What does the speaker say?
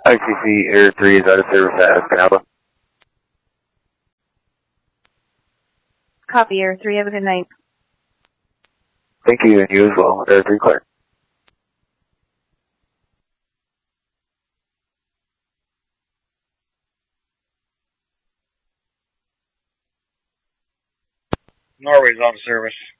ICC Air 3 is out of service at Escanaba. Copy, Air 3. Have a good night. Thank you, and you as well. Air 3 clear. Norway's out of service.